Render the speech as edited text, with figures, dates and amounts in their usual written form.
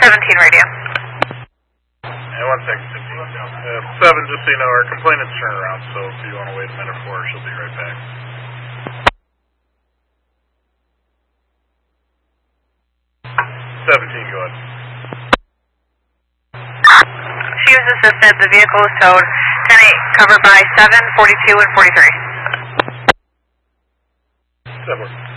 17 radio. And 1 second, 15. 7, just so you know, our complainant's turnaround, so if you want to wait a minute for her, she'll be right back. 17, go ahead. Fuse assistant, the vehicle is towed. 10-8, covered by 7, 42, and 43. That works.